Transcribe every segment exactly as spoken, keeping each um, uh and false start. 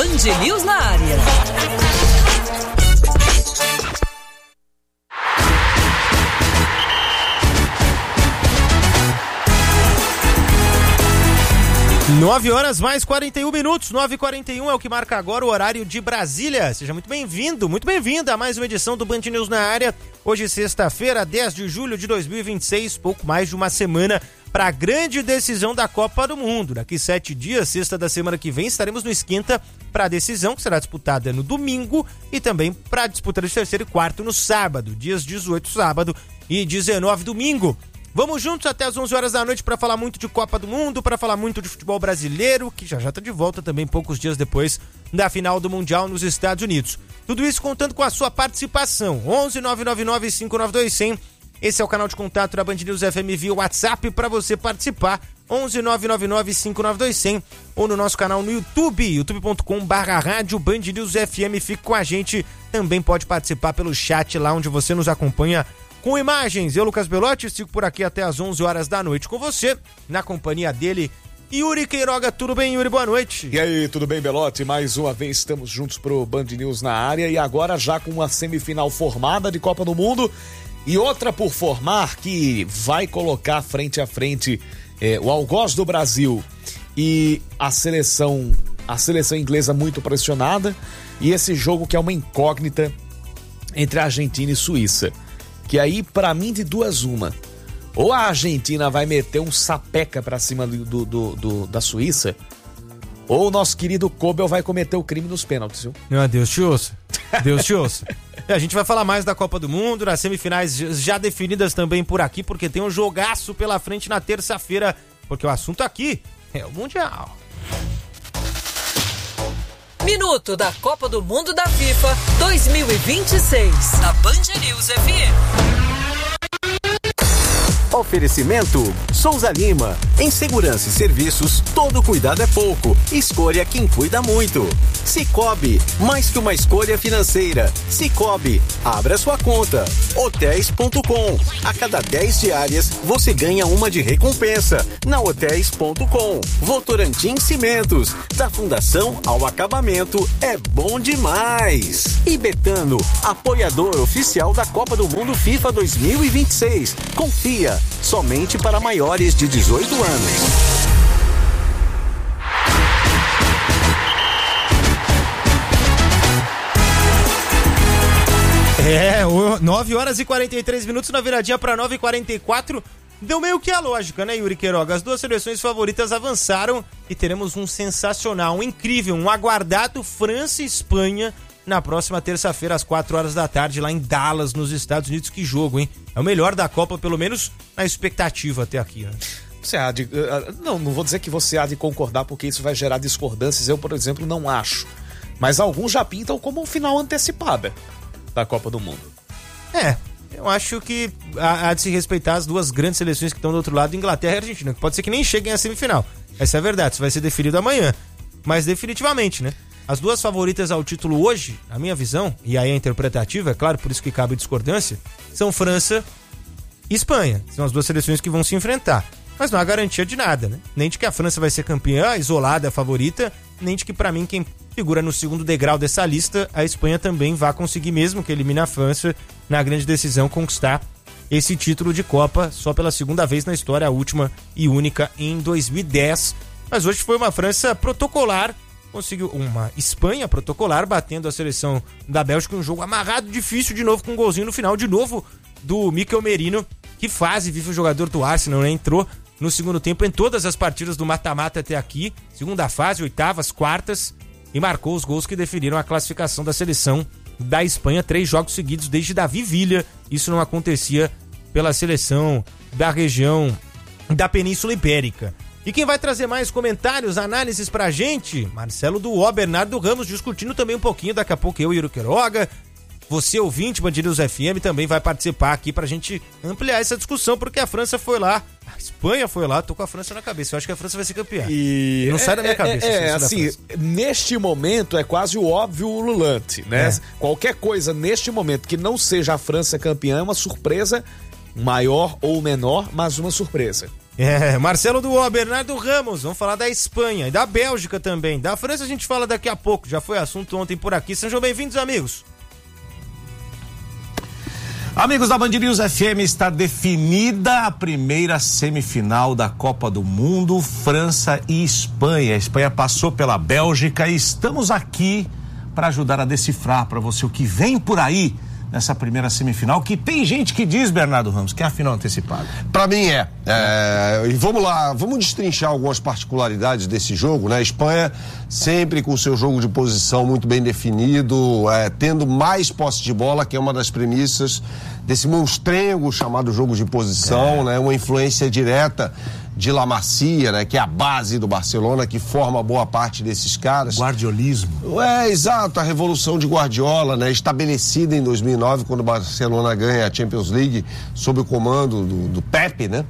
Band News na área. nove horas mais quarenta e um minutos, nove e quarenta e um é o que marca agora o horário de Brasília. Seja muito bem-vindo, muito bem-vinda a mais uma edição do Band News na área. Hoje, sexta-feira, dez de julho de dois mil e vinte e seis, pouco mais de uma semana para a grande decisão da Copa do Mundo. Daqui sete dias, sexta da semana que vem, estaremos no esquenta para a decisão, que será disputada no domingo, e também para a disputa de terceiro e quarto no sábado, dias dezoito sábado e dezenove domingo. Vamos juntos até as onze horas da noite para falar muito de Copa do Mundo, para falar muito de futebol brasileiro, que já já está de volta também poucos dias depois da final do Mundial nos Estados Unidos. Tudo isso contando com a sua participação. onze nove nove nove cinco nove dois zero zero. Esse é o canal de contato da Band News F M via WhatsApp para você participar. onze nove nove nove cinco nove dois zero zero ou no nosso canal no YouTube, youtube ponto com barra rádio Band News F M. Fique com a gente. Também pode participar pelo chat lá onde você nos acompanha com imagens. Eu, Lucas Belotti, sigo por aqui até as onze horas da noite com você, na companhia dele, Yuri Queiroga. Tudo bem, Yuri? Boa noite. E aí, tudo bem, Belotti? Mais uma vez estamos juntos pro Band News na área e agora já com uma semifinal formada de Copa do Mundo e outra por formar que vai colocar frente a frente é, o algoz do Brasil e a seleção, a seleção inglesa muito pressionada, e esse jogo que é uma incógnita entre a Argentina e Suíça. Que aí, pra mim, de duas uma. Ou a Argentina vai meter um sapeca pra cima do, do, do, do, da Suíça, ou o nosso querido Kobel vai cometer o crime nos pênaltis, viu? Meu Deus te ouça. Deus te ouça. E a gente vai falar mais da Copa do Mundo, nas semifinais já definidas também por aqui, porque tem um jogaço pela frente na terça-feira, porque o assunto aqui é o Mundial. Minuto da Copa do Mundo da FIFA dois mil e vinte e seis, na Band News F M. Oferecimento Souza Lima. Em segurança e serviços, todo cuidado é pouco. Escolha quem cuida muito. Cicobi, mais que uma escolha financeira. Cicobi, abra sua conta. Hotéis ponto com. A cada dez diárias, você ganha uma de recompensa. Na Hotéis ponto com. Votorantim Cimentos. Da fundação ao acabamento, é bom demais. E Betano, apoiador oficial da Copa do Mundo FIFA dois mil e vinte e seis. Confia. Somente para maiores de dezoito anos. É, nove horas e quarenta e três minutos na viradinha para nove e quarenta e quatro. Deu meio que a lógica, né, Yuri Queiroga? As duas seleções favoritas avançaram e teremos um sensacional, um incrível, um aguardado França e Espanha na próxima terça-feira, às quatro horas da tarde, lá em Dallas, nos Estados Unidos. Que jogo, hein? É o melhor da Copa, pelo menos na expectativa até aqui, né? Você há de... Não, não vou dizer que você há de concordar, porque isso vai gerar discordâncias. Eu, por exemplo, não acho. Mas alguns já pintam como um final antecipada da Copa do Mundo. É, eu acho que há, há de se respeitar as duas grandes seleções que estão do outro lado, Inglaterra e Argentina, que pode ser que nem cheguem à semifinal. Essa é a verdade, isso vai ser definido amanhã. Mas definitivamente, né? As duas favoritas ao título hoje, na minha visão, e aí é interpretativa, é claro, por isso que cabe discordância, são França e Espanha. São as duas seleções que vão se enfrentar. Mas não há garantia de nada, né? Nem de que a França vai ser campeã, isolada, a favorita, nem de que, pra mim, quem figura no segundo degrau dessa lista, a Espanha também vai conseguir, mesmo que elimine a França, na grande decisão, conquistar esse título de Copa, só pela segunda vez na história, a última e única em dois mil e dez. Mas hoje foi uma França protocolar, conseguiu uma Espanha protocolar, batendo a seleção da Bélgica, um jogo amarrado, difícil, de novo com um golzinho no final, de novo do Mikel Merino. Que fase vive o jogador do Arsenal, né? Entrou no segundo tempo em todas as partidas do mata-mata até aqui, segunda fase, oitavas, quartas, e marcou os gols que definiram a classificação da seleção da Espanha, três jogos seguidos desde Davi Villa. Isso não acontecia pela seleção da região da Península Ibérica. E quem vai trazer mais comentários, análises pra gente? Marcelo Duó, Bernardo Ramos, discutindo também um pouquinho, daqui a pouco eu e Yuri Queiroga. Você, ouvinte, Band News F M, também vai participar aqui pra gente ampliar essa discussão, porque a França foi lá, a Espanha foi lá, tô com a França na cabeça, eu acho que a França vai ser campeã. E não é, sai da minha cabeça. É, é assim, neste momento é quase o óbvio ululante, né? É. Qualquer coisa neste momento que não seja a França campeã é uma surpresa, maior ou menor, mas uma surpresa. É, Marcelo Duó, Bernardo Ramos, vamos falar da Espanha e da Bélgica também. Da França a gente fala daqui a pouco, já foi assunto ontem por aqui. Sejam bem-vindos, amigos. Amigos da Band News F M, está definida a primeira semifinal da Copa do Mundo, França e Espanha. A Espanha passou pela Bélgica e estamos aqui para ajudar a decifrar para você o que vem por aí nessa primeira semifinal, que tem gente que diz, Bernardo Ramos, que é a final antecipada. Pra mim é. é. E vamos lá, vamos destrinchar algumas particularidades desse jogo, né? A Espanha sempre com o seu jogo de posição muito bem definido, é, tendo mais posse de bola, que é uma das premissas desse monstrengo chamado jogo de posição, é. né? Uma influência direta de La Masia, né? Que é a base do Barcelona, que forma boa parte desses caras. Guardiolismo. É, exato, a revolução de Guardiola, né? Estabelecida em dois mil e nove, quando o Barcelona ganha a Champions League, sob o comando do, do Pepe, né?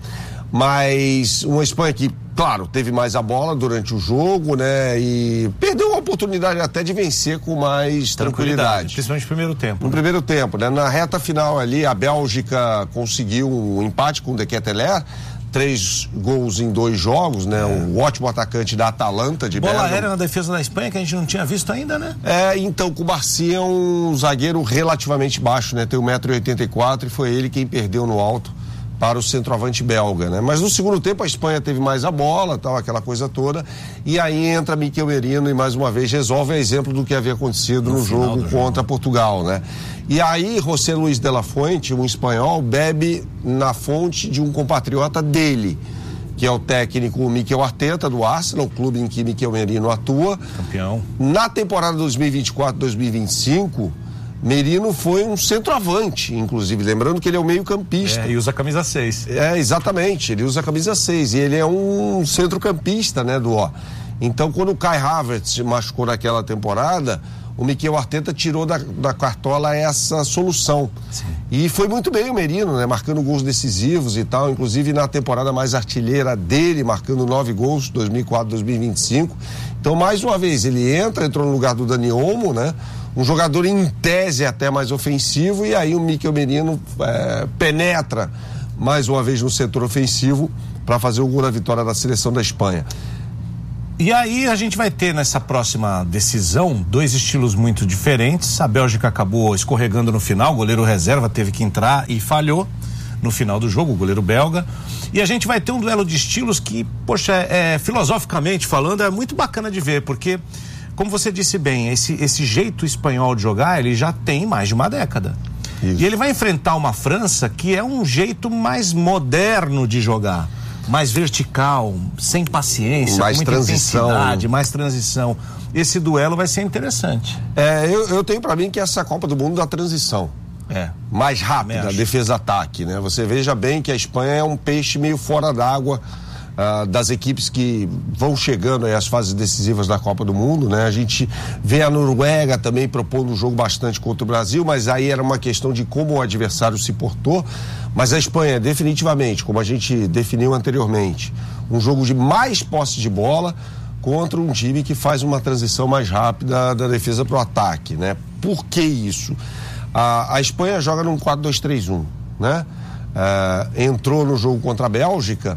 Mas uma Espanha que, claro, teve mais a bola durante o jogo, né? E perdeu a oportunidade até de vencer com mais tranquilidade. tranquilidade. Principalmente no primeiro tempo. No né? primeiro tempo, né? Na reta final ali, a Bélgica conseguiu um empate com o De Ketelaere, três gols em dois jogos, né? É. Um ótimo atacante da Atalanta de Bola Bergamo. aérea na defesa da Espanha que a gente não tinha visto ainda, né? É, então, o Cubarsí é um zagueiro relativamente baixo, né? Tem um metro e oitenta e quatro e foi ele quem perdeu no alto para o centroavante belga, né? Mas no segundo tempo a Espanha teve mais a bola, tal, aquela coisa toda, e aí entra Mikel Merino e mais uma vez resolve a exemplo do que havia acontecido no, no jogo contra jogo. Portugal, né? E aí José Luis de la Fuente, um espanhol, bebe na fonte de um compatriota dele, que é o técnico Mikel Arteta do Arsenal, clube em que Mikel Merino atua. Campeão. Na temporada dois mil e vinte e quatro, dois mil e vinte e cinco, Merino foi um centroavante, inclusive, lembrando que ele é um meio-campista. É, e usa a camisa seis. É, exatamente, ele usa a camisa seis, e ele é um centrocampista, né, do ó. Então, quando o Kai Havertz se machucou naquela temporada, o Mikel Arteta tirou da, da cartola essa solução. Sim. E foi muito bem o Merino, né, marcando gols decisivos e tal, inclusive na temporada mais artilheira dele, marcando nove gols, dois mil e quatro, dois mil e vinte e cinco. Então, mais uma vez, ele entra, entrou no lugar do Dani Olmo, né, um jogador em tese até mais ofensivo, e aí o Mikel Merino é, penetra mais uma vez no setor ofensivo para fazer o gol da vitória da seleção da Espanha. E aí a gente vai ter nessa próxima decisão dois estilos muito diferentes. A Bélgica acabou escorregando no final, o goleiro reserva teve que entrar e falhou no final do jogo, o goleiro belga. E a gente vai ter um duelo de estilos que, poxa, é, é, filosoficamente falando, é muito bacana de ver, porque, como você disse bem, esse, esse jeito espanhol de jogar, ele já tem mais de uma década. Isso. E ele vai enfrentar uma França que é um jeito mais moderno de jogar. Mais vertical, sem paciência, mais com muita transição, intensidade, mais transição. Esse duelo vai ser interessante. É, eu, eu tenho pra mim que essa Copa do Mundo da transição. É. Mais rápida, defesa-ataque, né? Você veja bem que a Espanha é um peixe meio fora d'água uh, das equipes que vão chegando aí às fases decisivas da Copa do Mundo, né? A gente vê a Noruega também propondo um jogo bastante contra o Brasil, mas aí era uma questão de como o adversário se portou. Mas a Espanha, definitivamente, como a gente definiu anteriormente, um jogo de mais posse de bola contra um time que faz uma transição mais rápida da defesa para o ataque, né? Por que isso? A, a Espanha joga num quatro dois três um, né? Uh, entrou no jogo contra a Bélgica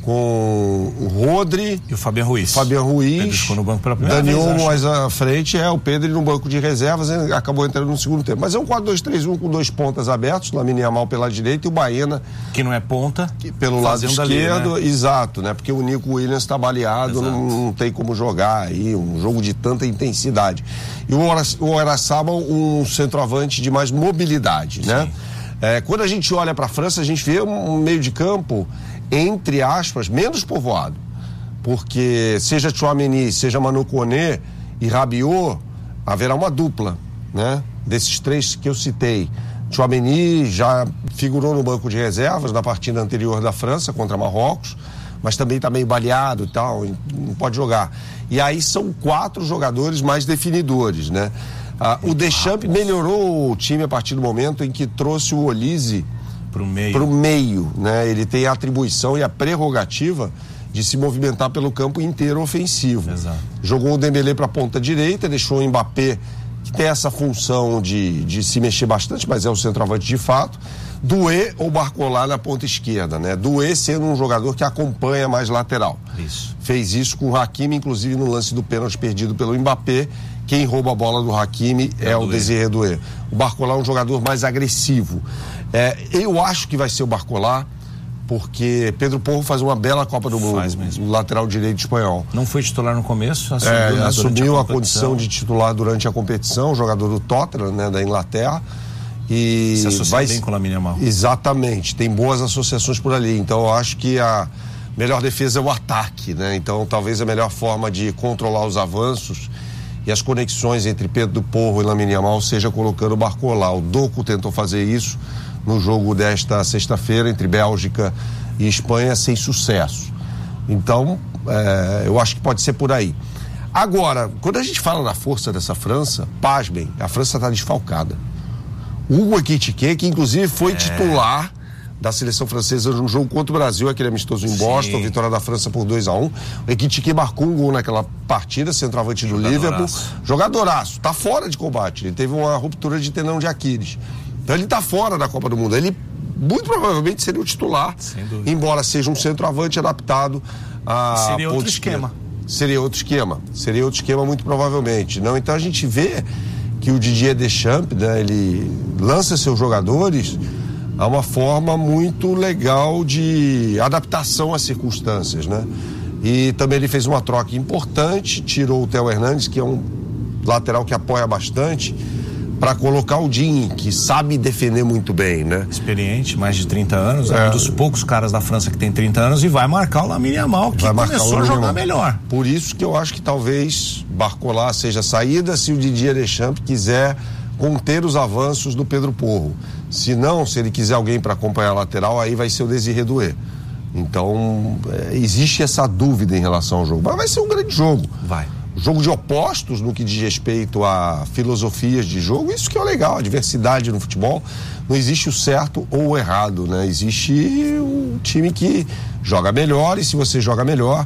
com o Rodri e o Fabian Ruiz. Fabian Ruiz. Pedro ficou no banco pela primeira Dani vez, Olmo mais à frente, é o Pedro no banco de reservas, acabou entrando no segundo tempo. Mas é um quatro dois três um com dois pontas abertos, Lamine Yamal pela direita e o Baena, que não é ponta, que, pelo lado esquerdo, ali, né? Exato, né? Porque o Nico Williams está baleado, não, não tem como jogar aí, um jogo de tanta intensidade. E o Oyarzabal, um centroavante de mais mobilidade, né? É, quando a gente olha para a França, a gente vê um meio de campo, entre aspas, menos povoado, porque seja Tchouaméni, seja Manu Koné e Rabiot, haverá uma dupla, né? Desses três que eu citei. Tchouaméni já figurou no banco de reservas na partida anterior da França contra Marrocos, mas também está meio baleado e tal, não pode jogar. E aí são quatro jogadores mais definidores, né? Ah, o Deschamps melhorou o time a partir do momento em que trouxe o Olise pro meio. pro meio, né? Ele tem a atribuição e a prerrogativa de se movimentar pelo campo inteiro ofensivo. Exato. Jogou o Dembélé para a ponta direita, deixou o Mbappé, que que tem essa função de, de se mexer bastante, mas é o centroavante de fato. Doué ou Barcola na ponta esquerda, né? Doué sendo um jogador que acompanha mais lateral. Isso. Fez isso com o Hakimi, inclusive no lance do pênalti perdido pelo Mbappé. Quem rouba a bola do Hakimi é, é o Désiré Doué. O Barcola é um jogador mais agressivo. É, eu acho que vai ser o Barcola, porque Pedro Porro faz uma bela Copa do Mundo, faz mesmo. No lateral direito espanhol. Não foi titular no começo, assumiu, é, né, assumiu a, a condição de titular durante a competição, jogador do Tottenham, né, da Inglaterra. E se associa vai... bem com o Lamine Yamal. Exatamente, tem boas associações por ali. Então eu acho que a melhor defesa é o ataque, né? Então talvez a melhor forma de controlar os avanços e as conexões entre Pedro Porro e Lamine Yamal seja colocando o Barcola. O Doku tentou fazer isso no jogo desta sexta-feira entre Bélgica e Espanha sem sucesso. Então é, eu acho que pode ser por aí. Agora, quando a gente fala da força dessa França, pasmem, a França está desfalcada. Hugo Ekitike, que inclusive foi é. titular da seleção francesa no jogo contra o Brasil, aquele amistoso em Boston, Sim. vitória da França por dois a um. O Ekitike marcou um gol naquela partida, centroavante do Liverpool. Jogadoraço, tá fora de combate. Ele teve uma ruptura de tendão de Aquiles. Então ele tá fora da Copa do Mundo. Ele muito provavelmente seria o titular, embora seja um centroavante adaptado a seria outro esquema. Seria outro esquema. Seria outro esquema muito provavelmente. Não, então a gente vê que o Didier Deschamps, né, ele lança seus jogadores a uma forma muito legal de adaptação às circunstâncias, né? E também ele fez uma troca importante, tirou o Theo Hernandes, que é um lateral que apoia bastante, para colocar o Digne, que sabe defender muito bem, né? Experiente, mais de trinta anos, é É. um dos poucos caras da França que tem trinta anos e vai marcar o Lamine Yamal, que Vai marcar começou o a jogar Yamal. melhor. Por isso que eu acho que talvez Barcola seja a saída se o Didier Deschamps quiser conter os avanços do Pedro Porro. Se não, se ele quiser alguém para acompanhar a lateral, aí vai ser o Désiré Doué. Então, é, existe essa dúvida em relação ao jogo. Mas vai ser um grande jogo. Vai. Jogo de opostos no que diz respeito a filosofias de jogo, isso que é o legal, a diversidade no futebol. Não existe o certo ou o errado, né? Existe o time que joga melhor e se você joga melhor,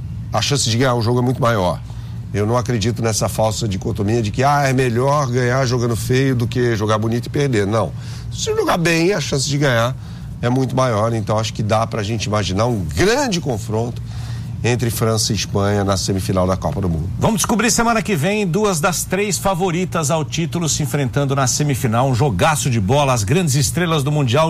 a chance de ganhar o jogo é muito maior. Eu não acredito nessa falsa dicotomia de que ah, é melhor ganhar jogando feio do que jogar bonito e perder. Não. Se você jogar bem, a chance de ganhar é muito maior. Então acho que dá pra gente imaginar um grande confronto entre França e Espanha na semifinal da Copa do Mundo. Vamos descobrir semana que vem duas das três favoritas ao título se enfrentando na semifinal. Um jogaço de bola, as grandes estrelas do Mundial.